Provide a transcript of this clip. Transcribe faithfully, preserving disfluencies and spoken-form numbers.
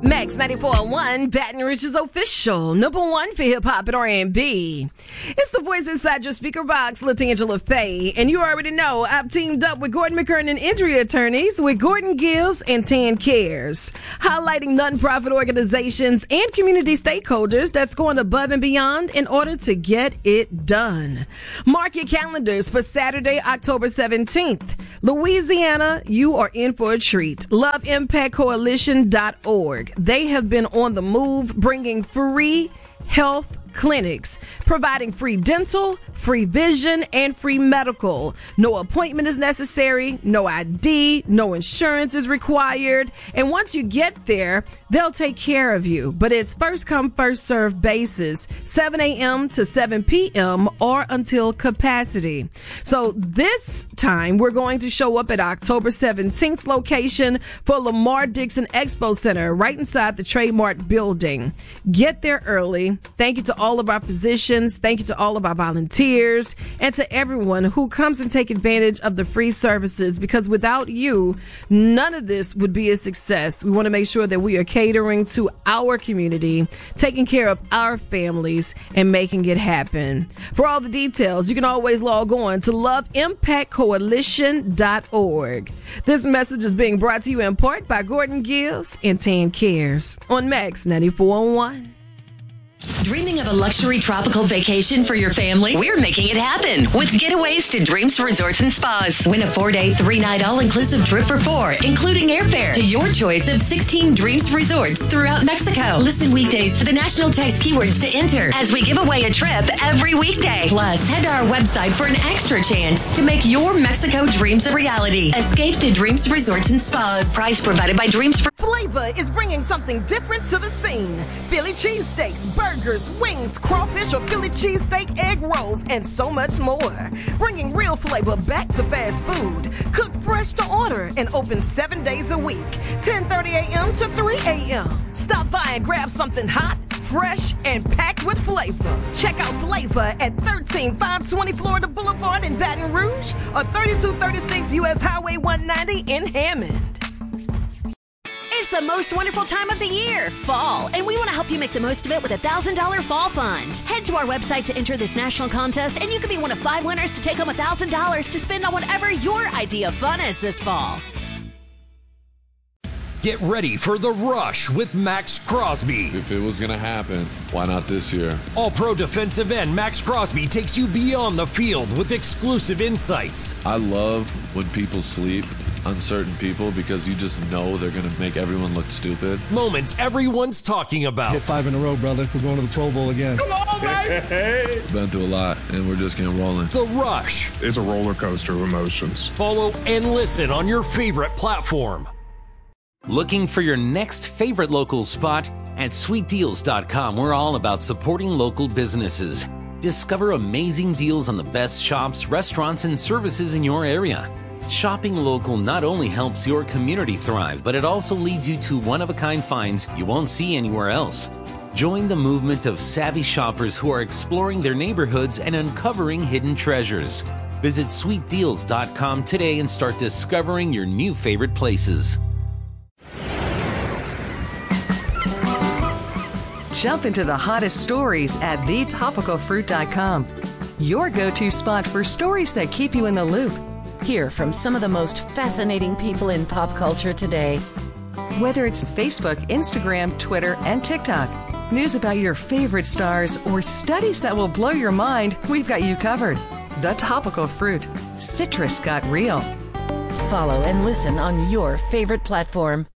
Max ninety-four point one, Baton Rouge's official number one for hip-hop and R and B. It's the voice inside your speaker box, LaTangela Faye. And you already know I've teamed up with Gordon McKernan Injury Attorneys with Gordon Gibbs and Tan Cares, highlighting nonprofit organizations and community stakeholders that's going above and beyond in order to get it done. Mark your calendars for Saturday, October seventeenth. Louisiana, you are in for a treat. love impact coalition dot org. They have been on the move, bringing free health clinics, providing free dental, free vision, and free medical. No appointment is necessary, no I D, no insurance is required. And once you get there, they'll take care of you. But it's first come, first served basis, seven a.m. to seven p.m. or until capacity. So this time, we're going to show up at October seventeenth location for Lamar Dixon Expo Center, right inside the Trademark building. Get there early. Thank you to all all of our physicians. Thank you to all of our volunteers and to everyone who comes and take advantage of the free services, because without you, none of this would be a success. We want to make sure that we are catering to our community, taking care of our families, and making it happen. For all the details, you can always log on to love impact coalition dot org. This message is being brought to you in part by Gordon Gibbs and Tan Cares on Max ninety-four point one. Dreaming of a luxury tropical vacation for your family? We're making it happen with Getaways to Dreams Resorts and Spas. Win a four-day, three-night all-inclusive trip for four, including airfare to your choice of sixteen Dreams Resorts throughout Mexico. Listen weekdays for the national text keywords to enter as we give away a trip every weekday. Plus, head to our website for an extra chance to make your Mexico dreams a reality. Escape to Dreams Resorts and Spas. Price provided by Dreams. Flavor is bringing something different to the scene. Philly cheesesteaks, burgers, wings, crawfish or Philly cheesesteak egg rolls, and so much more. Bringing real flavor back to fast food. Cooked fresh to order and open seven days a week, ten thirty a.m. to three a.m. Stop by and grab something hot, fresh, and packed with flavor. Check out Flavor at thirteen five twenty Florida Boulevard in Baton Rouge or thirty-two thirty-six U S Highway one ninety in Hammond. It's the most wonderful time of the year, fall, and we want to help you make the most of it with a one thousand dollars Fall Fund. Head to our website to enter this national contest, and you could be one of five winners to take home one thousand dollars to spend on whatever your idea of fun is this fall. Get ready for The Rush with Max Crosby. If it was going to happen, why not this year? All-pro defensive end Max Crosby takes you beyond the field with exclusive insights. I love when people sleep, uncertain people, because you just know they're going to make everyone look stupid. Moments everyone's talking about. Hit five in a row, brother. We're going to the Pro Bowl again. Come on, baby! Been through a lot, and we're just getting rolling. The Rush. It's a roller coaster of emotions. Follow and listen on your favorite platform. Looking for your next favorite local spot? At sweet deals dot com, we're all about supporting local businesses. Discover amazing deals on the best shops, restaurants, and services in your area. Shopping local not only helps your community thrive, but it also leads you to one-of-a-kind finds you won't see anywhere else. Join the movement of savvy shoppers who are exploring their neighborhoods and uncovering hidden treasures. Visit sweet deals dot com today and start discovering your new favorite places. Jump into the hottest stories at the topical fruit dot com. Your go-to spot for stories that keep you in the loop. Hear from some of the most fascinating people in pop culture today. Whether it's Facebook, Instagram, Twitter, and TikTok, news about your favorite stars, or studies that will blow your mind, we've got you covered. The Topical Fruit. Citrus got real. Follow and listen on your favorite platform.